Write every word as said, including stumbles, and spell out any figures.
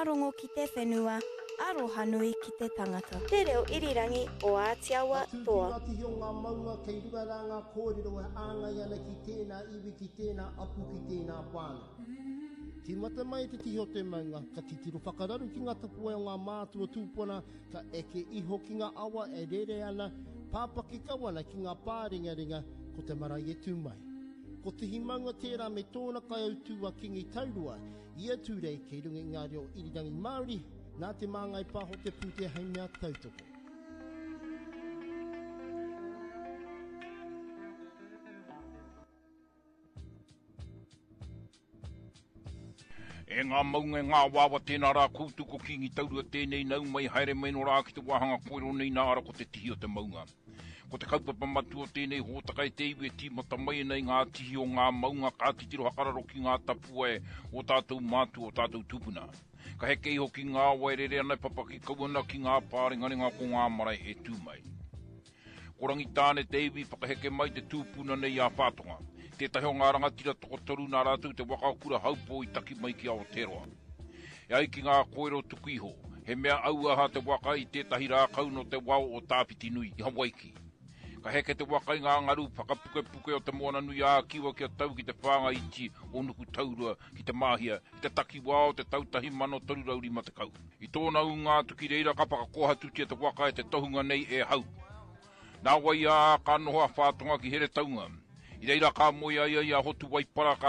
rongo ki te whenua, aroha nui ki te tangata. Te reo irirangi o Ātiawa toa. Atu ki ngā ngā maunga kei runga rā ngā kōrero e āngai ana ki tēnā iwi, ki tēnā apu, ki tēnā pāna. Ki mata mai te tiho te maunga, ka titiro whakararu ki ngā tapu e o ngā mātua tūpona, ka eke iho ki ngā awa e rere ana, pāpaki kawana ki ngā pāringa ringa, ko te marae e tūmai. Ko te himaunga tērā me tōna kai au tūa kingi taurua, ia tūrei kei runga i ngā reo irirangi Māori, nā te māngai pāho te pūtea hei mea tautoko. E ngā maunga ngā wawa tēnā rā koutuko ki ngi taurua tēnei nau mai haere mai no rā ki te wahanga koero nei nā ara ko te tihi o te maunga. Ko te kaupapa matu o tēnei hōtaka e te iwi e tīmata mai nei ngā tihi o ngā maunga ka titiro hakararo ki ngā tapua e o tātou mātu o tātou tupuna. Ka heke iho ki ngā wairere anai papaki kauana ki ngā pāringaringa ko ngā marae e tūmai. Ko rangi tāne te iwi whakaheke mai te tūpuna nei a whātonga. Tētahi o ngā rangatira toko toru nā rātou te wakaukura haupo i taki mai ki Aotearoa. E ai ki ngā koero tuku iho, he mea auaha te waka i tētahi rā kau no te wao o Tāpiti Nui i Hawaiki. Ka heke te waka i ngā ngaru whakapuke puke o te moana nui a kiwa ki a tau ki te whanga iti o nuku taurua ki te mahia, i te taki wao te tautahi mano toru rauri ma te kau. I tōna u ngā tuki reira ka pakakoha tutia te waka e te tohunga nei e hau. Nā wai a ka noha whātonga ki here taunga. I reira ka moia ia ia hotu waipara ka